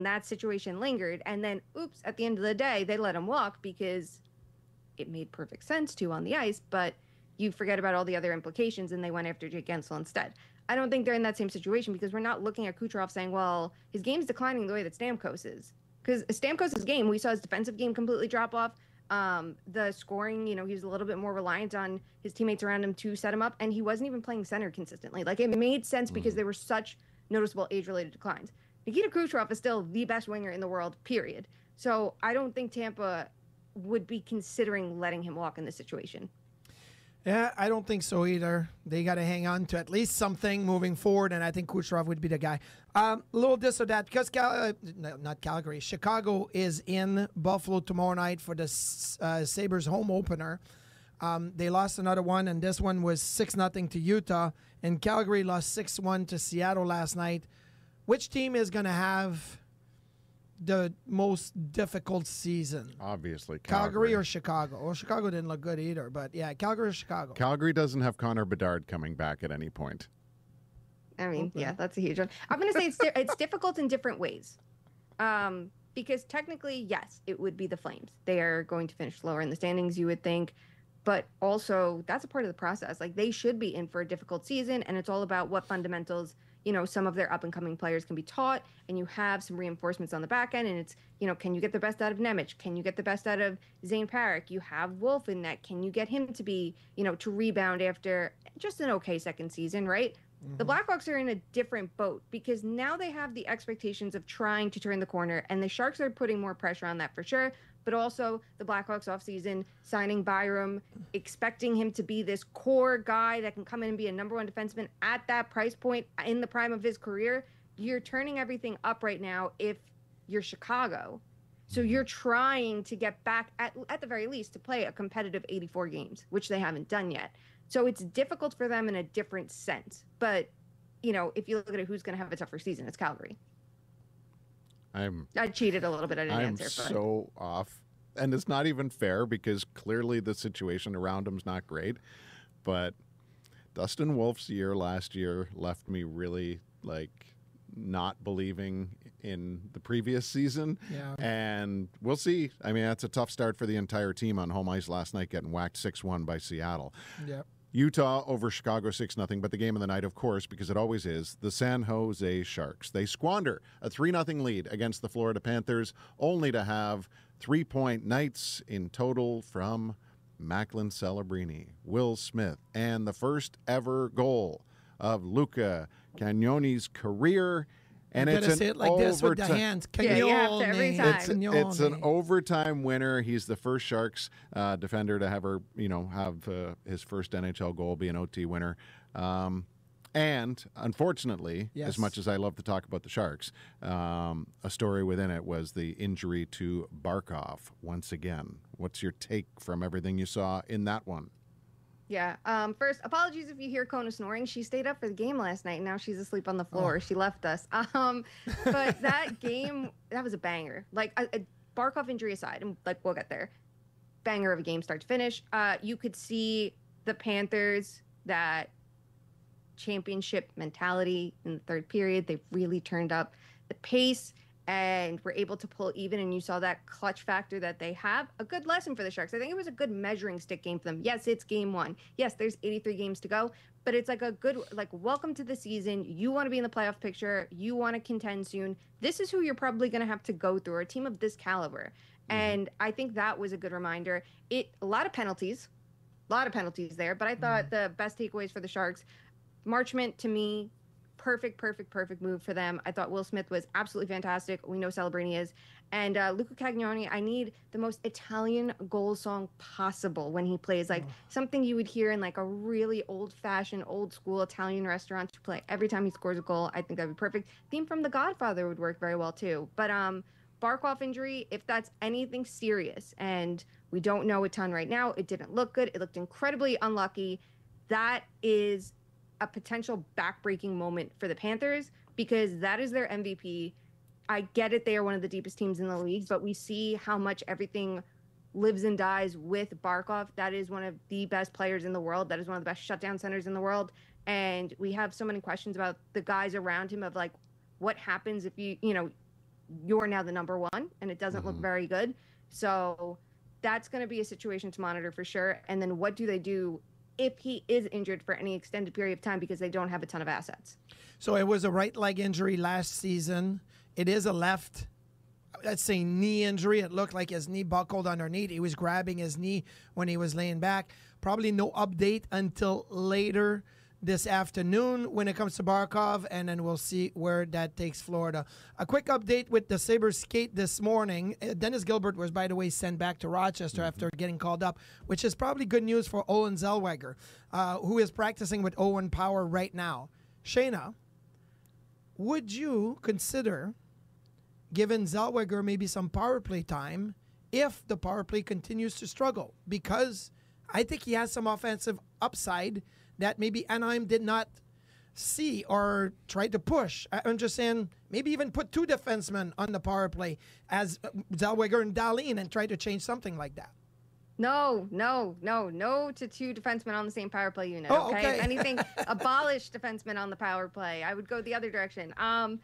that situation lingered. And then, oops, at the end of the day, they let him walk because it made perfect sense to on the ice, but you forget about all the other implications and they went after Jake Gensel instead. I don't think they're in that same situation because we're not looking at Kucherov saying, well, his game's declining the way that Stamkos is. Because Stamkos' game, we saw his defensive game completely drop off. The scoring, he was a little bit more reliant on his teammates around him to set him up, and he wasn't even playing center consistently. Like, it made sense because there were such noticeable age-related declines. Nikita Kucherov is still the best winger in the world, period. So I don't think Tampa would be considering letting him walk in this situation. Yeah, I don't think so either. They got to hang on to at least something moving forward, and I think Kucherov would be the guy. A little this or that, because not Calgary, Chicago is in Buffalo tomorrow night for the Sabres home opener. They lost another one, and this one was 6-0 to Utah, and Calgary lost 6-1 to Seattle last night. Which team is going to have the most difficult season? Obviously, Calgary or Chicago. Well, Chicago didn't look good either, but yeah, Calgary or Chicago. Calgary doesn't have Connor Bedard coming back at any point. I mean, yeah, that's a huge one. I'm going to say it's difficult in different ways. Because technically, yes, it would be the Flames. They are going to finish lower in the standings, you would think. But also, that's a part of the process. Like, they should be in for a difficult season, and it's all about what fundamentals some of their up-and-coming players can be taught, and you have some reinforcements on the back end, and it's, can you get the best out of Nemec? Can you get the best out of Zane Parik? You have Wolf in net. Can you get him to be, to rebound after just an okay second season, right? Mm-hmm. The Blackhawks are in a different boat because now they have the expectations of trying to turn the corner, and the Sharks are putting more pressure on that for sure. But also the Blackhawks offseason signing Byram, expecting him to be this core guy that can come in and be a number one defenseman at that price point in the prime of his career. You're turning everything up right now if you're Chicago. So you're trying to get back, at the very least, to play a competitive 84 games, which they haven't done yet. So it's difficult for them in a different sense. But, if you look at it, who's going to have a tougher season? It's Calgary. I cheated a little bit. I didn't answer. I'm so off. And it's not even fair because clearly the situation around him's not great. But Dustin Wolf's year last year left me really, not believing in the previous season. Yeah. And we'll see. I mean, that's a tough start for the entire team on home ice last night, getting whacked 6-1 by Seattle. Yep. Utah over Chicago 6-0, but the game of the night, of course, because it always is, the San Jose Sharks. They squander a 3-0 lead against the Florida Panthers, only to have 3-point nights in total from Macklin Celebrini, Will Smith, and the first ever goal of Luca Cagnoni's career. And it's an say it like this with the hands. Yeah, you have to every time. It's an overtime winner. He's the first Sharks defender to ever, have his first NHL goal be an OT winner. And unfortunately, yes, as much as I love to talk about the Sharks, a story within it was the injury to Barkov once again. What's your take from everything you saw in that one? Yeah. First, apologies if you hear Kona snoring. She stayed up for the game last night, and now she's asleep on the floor. Oh. She left us. But that game, that was a banger. Like, a Barkov injury aside, and we'll get there. Banger of a game, start to finish. You could see the Panthers, that championship mentality in the third period. They really turned up the pace and were able to pull even, and you saw that clutch factor that they have. A good lesson for the Sharks. I think it was a good measuring stick game for them. Yes, it's game one. Yes, there's 83 games to go, but it's like a good, welcome to the season. You want to be in the playoff picture. You want to contend soon. This is who you're probably going to have to go through, a team of this caliber. Mm-hmm. And I think that was a good reminder. A lot of penalties there, but I thought the best takeaways for the Sharks, Marchment, to me, perfect move for them. I thought Will Smith was absolutely fantastic. We know Celebrini is. And Luca Cagnoni, I need the most Italian goal song possible when he plays. Something you would hear in a really old-fashioned, old-school Italian restaurant to play every time he scores a goal. I think that would be perfect. Theme from The Godfather would work very well, too. But Barkov injury, if that's anything serious, and we don't know a ton right now, it didn't look good. It looked incredibly unlucky. That is a potential backbreaking moment for the Panthers because that is their MVP. I get it. They are one of the deepest teams in the league, but we see how much everything lives and dies with Barkov. That is one of the best players in the world. That is one of the best shutdown centers in the world. And we have so many questions about the guys around him of what happens if you're now the number one, and it doesn't look very good. So that's going to be a situation to monitor for sure. And then what do they do if he is injured for any extended period of time because they don't have a ton of assets? So it was a right leg injury last season. It is a left, let's say, knee injury. It looked like his knee buckled underneath. He was grabbing his knee when he was laying back. Probably no update until later this afternoon when it comes to Barkov, and then we'll see where that takes Florida. A quick update with the Sabres skate this morning. Dennis Gilbert was, by the way, sent back to Rochester after getting called up, which is probably good news for Owen Zellweger, who is practicing with Owen Power right now. Shayna, would you consider giving Zellweger maybe some power play time if the power play continues to struggle? Because I think he has some offensive upside that maybe Anaheim did not see or try to push. I'm just saying maybe even put two defensemen on the power play as Zellweger and Dahlin and try to change something like that. No to two defensemen on the same power play unit. Oh, okay? okay. If anything, abolish defensemen on the power play. I would go the other direction.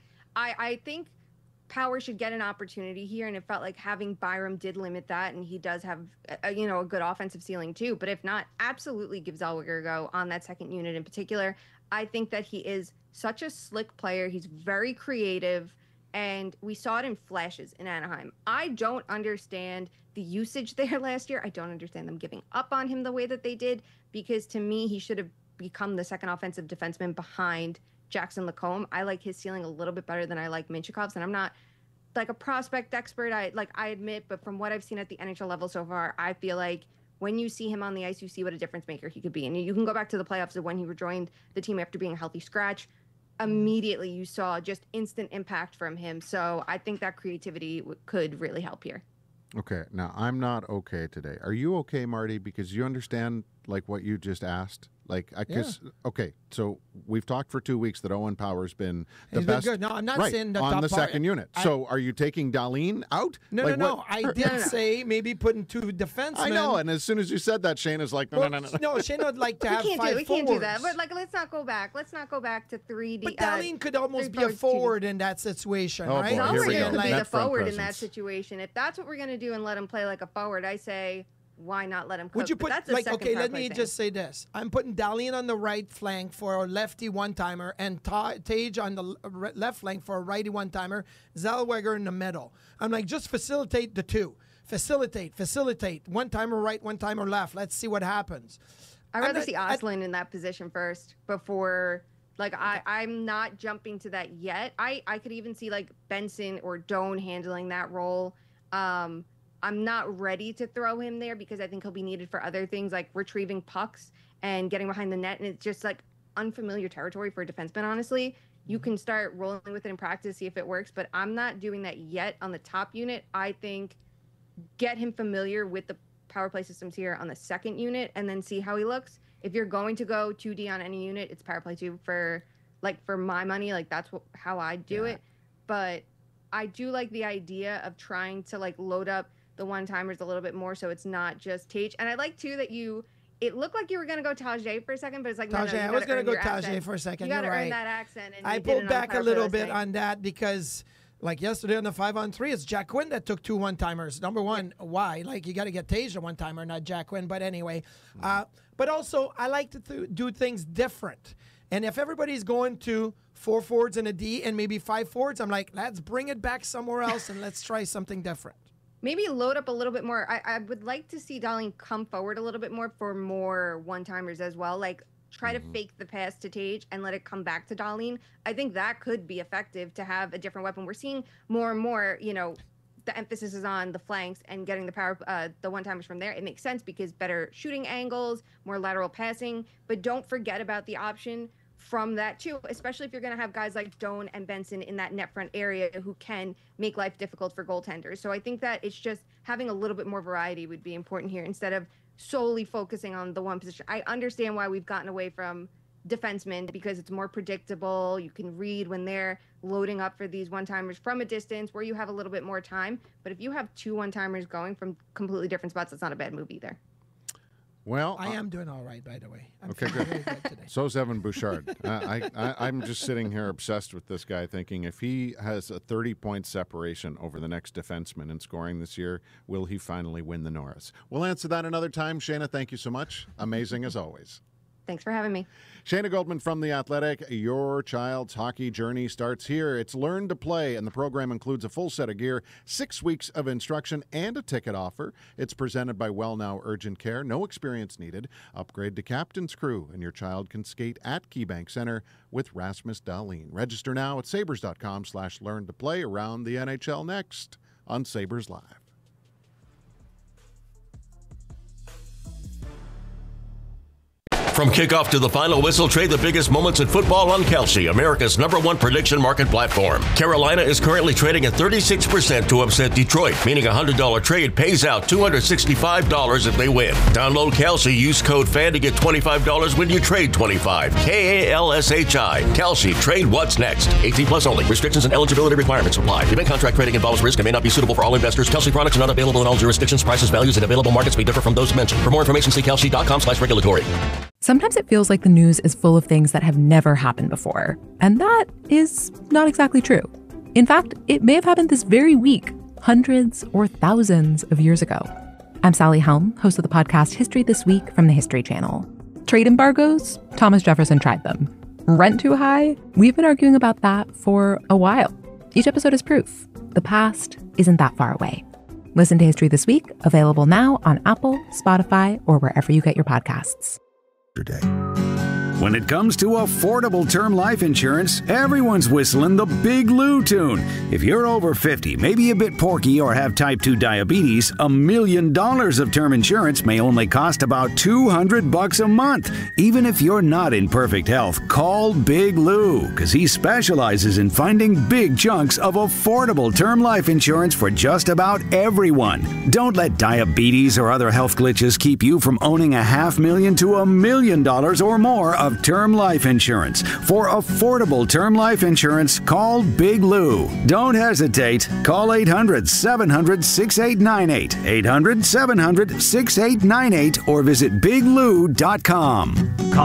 I think Power should get an opportunity here, and it felt like having Byram did limit that, and he does have a good offensive ceiling too. But if not, absolutely give Zellweger a go on that second unit in particular. I think that he is such a slick player. He's very creative, and we saw it in flashes in Anaheim. I don't understand the usage there last year. I don't understand them giving up on him the way that they did, because to me, he should have become the second offensive defenseman behind Jackson Lacombe. I like his ceiling a little bit better than I like Minchkov's, and I'm not like a prospect expert, I admit, but from what I've seen at the NHL level so far, I feel like when you see him on the ice, you see what a difference maker he could be. And you can go back to the playoffs of when he rejoined the team after being a healthy scratch. Immediately, you saw just instant impact from him. So I think that creativity could really help here. Okay, now I'm not okay today. Are you okay, Marty? Because you understand like what you just asked. Okay, so we've talked for 2 weeks that Owen Power's been the He's best. been good. No, I'm not right, saying the on top the part. second unit. So are you taking Dahlin out? No. I did say maybe putting two defensemen. I know, and as soon as you said that, Shane is like, no. No, Shayna would like to have we five can't do that. forwards. But let's not go back. Let's not go back to 3D. But Dahlin could almost be a forward in that situation, Oh, right? boy, No, here we're we going go. to be Net the front forward in that presence. situation. If that's what we're going to do and let him play like a forward, I say, why not let him cook? Would you But put, that's a like, second okay, power let play me thing. just say this. I'm putting Dahlin on the right flank for a lefty one-timer and Tage on the left flank for a righty one-timer, Zellweger in the middle. I'm like, just facilitate the two. Facilitate. One-timer right, one-timer left. Let's see what happens. I'd rather see Oslin in that position first before, I'm not jumping to that yet. I could even see, like, Benson or Doan handling that role. I'm not ready to throw him there because I think he'll be needed for other things like retrieving pucks and getting behind the net. And it's just like unfamiliar territory for a defenseman, honestly. You can start rolling with it in practice, see if it works, but I'm not doing that yet on the top unit. I think get him familiar with the power play systems here on the second unit and then see how he looks. If you're going to go 2D on any unit, it's power play 2 for my money. Like that's how I do it. But I do like the idea of trying to like load up the one-timers a little bit more so it's not just Tage. And I like, too, that it looked like you were going to go Tajay for a second, but it's like, Tajay, I was going to go Tajay for a second. You got to You're earn right. that accent. And I you did pulled it on back the power a play little last bit night. on that because, like yesterday on the 5-on-3, it's Jack Quinn that took two one-timers. Number one, why? Like, you got to get Tage a one-timer, not Jack Quinn. But anyway, but also, I like to do things different. And if everybody's going to 4 forwards and a D and maybe 5 forwards, I'm like, let's bring it back somewhere else and let's try something different. Maybe load up a little bit more. I would like to see Dahlin come forward a little bit more for more one-timers as well. Like, try to fake the pass to Tage and let it come back to Dahlin. I think that could be effective to have a different weapon. We're seeing more and more, the emphasis is on the flanks and getting the one-timers from there. It makes sense because better shooting angles, more lateral passing. But don't forget about the option from that too, especially if you're going to have guys like Doan and Benson in that net front area who can make life difficult for goaltenders. So I think that it's just having a little bit more variety would be important here instead of solely focusing on the one position. I understand why we've gotten away from defensemen because it's more predictable. You can read when they're loading up for these one-timers from a distance where you have a little bit more time. But if you have two one-timers going from completely different spots, that's not a bad move either. Well, I am doing all right, by the way. I'm okay, feeling good. very good today. So's Evan Bouchard. I'm just sitting here obsessed with this guy, thinking if he has a 30-point separation over the next defenseman in scoring this year, will he finally win the Norris? We'll answer that another time. Shayna, thank you so much. Amazing as always. Thanks for having me. Shayna Goldman from The Athletic. Your child's hockey journey starts here. It's Learn to Play, and the program includes a full set of gear, 6 weeks of instruction, and a ticket offer. It's presented by WellNow Urgent Care. No experience needed. Upgrade to Captain's Crew, and your child can skate at KeyBank Center with Rasmus Dahlin. Register now at sabres.com/learn-to-play. Around the NHL next on Sabres Live. From kickoff to the final whistle, trade the biggest moments in football on Kalshi, America's #1 prediction market platform. Carolina is currently trading at 36% to upset Detroit, meaning a $100 trade pays out $265 if they win. Download Kalshi, use code FAN to get $25 when you trade $25. KALSHI. Kalshi, trade what's next. 18 plus only. Restrictions and eligibility requirements apply. Event contract trading involves risk and may not be suitable for all investors. Kalshi products are not available in all jurisdictions. Prices, values, and available markets may differ from those mentioned. For more information, see kalshi.com/regulatory. Sometimes it feels like the news is full of things that have never happened before. And that is not exactly true. In fact, it may have happened this very week, hundreds or thousands of years ago. I'm Sally Helm, host of the podcast History This Week from the History Channel. Trade embargoes? Thomas Jefferson tried them. Rent too high? We've been arguing about that for a while. Each episode is proof. The past isn't that far away. Listen to History This Week, available now on Apple, Spotify, or wherever you get your podcasts. When it comes to affordable term life insurance, everyone's whistling the Big Lou tune. If you're over 50, maybe a bit porky, or have type 2 diabetes, $1 million of term insurance may only cost about $200 a month. Even if you're not in perfect health, call Big Lou, because he specializes in finding big chunks of affordable term life insurance for just about everyone. Don't let diabetes or other health glitches keep you from owning $500,000 to $1 million or more of term life insurance. For affordable term life insurance, call Big Lou. Don't hesitate. Call 800-700-6898, 800-700-6898, or visit biglou.com. Call